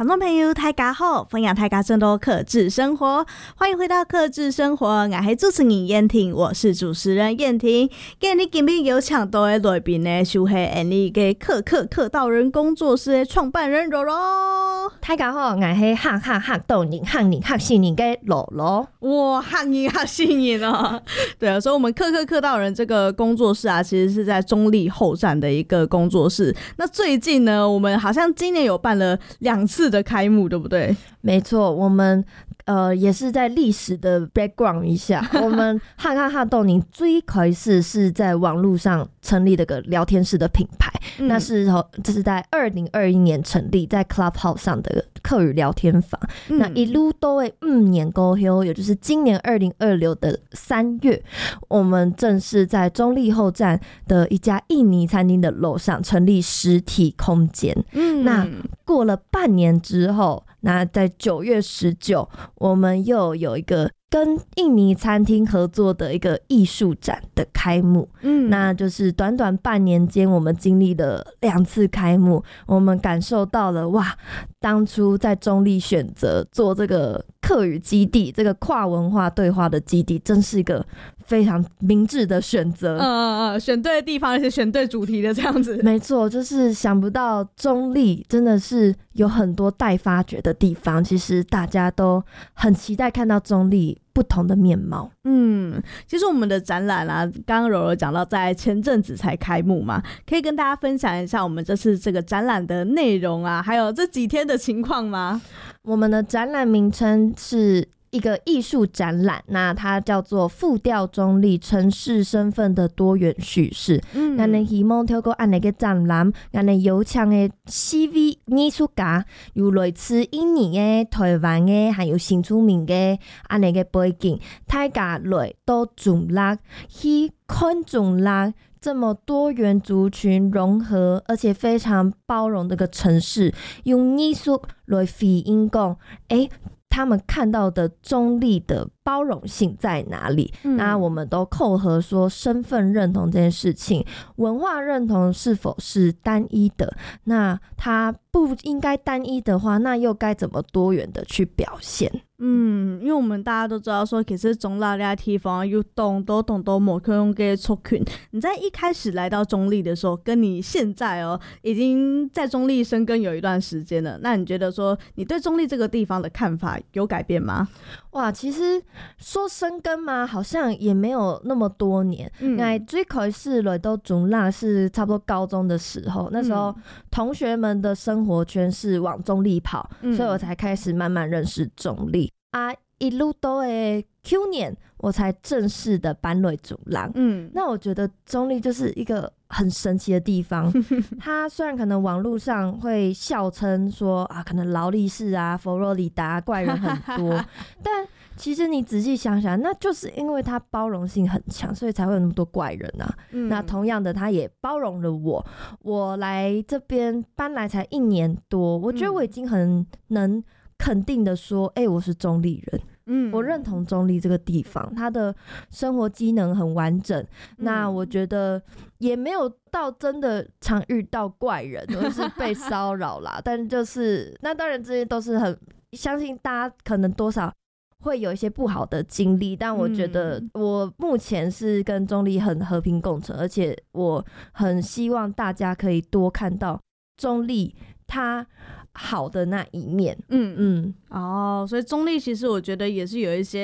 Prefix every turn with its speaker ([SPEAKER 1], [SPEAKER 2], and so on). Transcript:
[SPEAKER 1] 听众朋友大家好，欢迎大家进入客制生活，欢迎回到客制生活，我是主持人燕婷，我是主持人燕婷。今日今天有请到的来宾呢，就是安利嘅客道人工作室的创办人柔柔。
[SPEAKER 2] 大家好，我是客道人客新人嘅柔柔。
[SPEAKER 1] 哇，客新人哦！对啊，所以我们客道人这个工作室啊，其实是在中立后站的一个工作室。那最近呢，我们好像今年有办了2次的开幕，对不对？
[SPEAKER 2] 没错，我们也是在历史的 background 一下，我们客道人最开始是在网络上成立的个聊天室的品牌，那是这是在2021年成立，在 Clubhouse 上的客语聊天房。那一路都会5年过后，也就是今年2026的3月，我们正式在中立后站的一家印尼餐厅的楼上成立实体空间。那过了半年之后，那在9月19，我们又有一个跟印尼餐厅合作的一个艺术展的开幕。那就是短短半年间，我们经历了2次开幕，我们感受到了哇，当初在中立选择做这个客语基地，这个跨文化对话的基地，真是一个非常明智的选择。
[SPEAKER 1] 选对地方，而且选对主题的这样子。
[SPEAKER 2] 没错，就是想不到中立真的是有很多待发掘的地方，其实大家都很期待看到中立不同的面貌。
[SPEAKER 1] 其实我们的展览啊，刚刚柔柔讲到在前阵子才开幕嘛，可以跟大家分享一下我们这次这个展览的内容啊，还有这几天的情况吗？
[SPEAKER 2] 我们的展览名称是一个艺术展览，那它叫做复调中立城市身份的多元叙事。我们希望透过这样的展览，我们有请的CV 艺术家，有来自印尼的、台湾的，还有新出名的这样的背景，大家来到中立去看中立这么多元族群融合而且非常包容的一个城市，用艺术来回应讲他们看到的中立的包容性在哪里？那我们都扣合说身份认同这件事情，文化认同是否是单一的？那它不应该单一的话，那又该怎么多元的去表现？
[SPEAKER 1] 因为我们大家都知道说，其实中立的地方有动都没可用给族群。你在一开始来到中立的时候，跟你现在已经在中立生根有一段时间了，那你觉得说你对中立这个地方的看法有改变吗？
[SPEAKER 2] 哇，其实说生根嘛，好像也没有那么多年。那最开始来到中立是差不多高中的时候，那时候同学们的生活圈是往中立跑，所以我才开始慢慢认识中立啊。一路都会去年我才正式的搬来中立。那我觉得中立就是一个很神奇的地方。它虽然可能网络上会笑称说啊，可能劳力士啊、佛罗里达怪人很多，但其实你仔细想想，那就是因为它包容性很强，所以才会有那么多怪人啊。那同样的，它也包容了我。我来这边搬来才1年多，我觉得我已经很能肯定的说，我是中立人。我认同中立这个地方，它的生活机能很完整。那我觉得也没有到真的常遇到怪人或是被骚扰啦，但就是那当然这些都是很相信大家可能多少会有一些不好的经历，但我觉得我目前是跟中立很和平共存，而且我很希望大家可以多看到中立它好的那一面。所
[SPEAKER 1] 以中立其实我觉得也是有一些